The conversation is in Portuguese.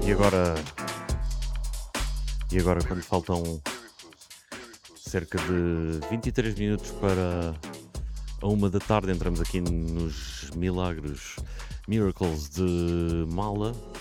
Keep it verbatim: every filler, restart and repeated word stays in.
E agora, e agora quando faltam cerca de vinte e três minutos para a uma da tarde, entramos aqui nos Milagres, Miracles de Mala,